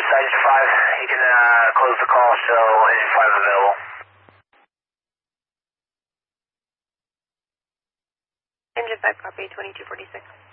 Engine 5, you can close the call, show Engine 5 available. Engine 5, copy, 2246.